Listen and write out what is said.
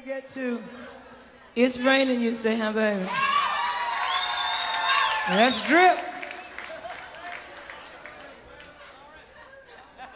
get to It's Raining, you say, huh, baby? Let's drip.